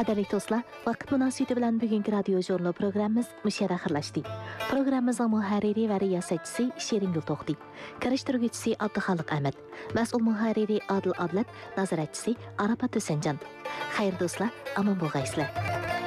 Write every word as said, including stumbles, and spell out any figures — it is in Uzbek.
Qadrli do'stlar, vaqt munosabati bilan bugungi radio jurnal programmamiz mushada xirlashdi. Programmamizning muharriri va riyosatchisi Shirin Gulto'xti, kirishtiruvchisi Abduxoliq Ahmad, mas'ul muharriri Adil Adlat, nazoratchisi Arafat Husanjon. Xayr do'stlar, omon bo'lgaysizlar.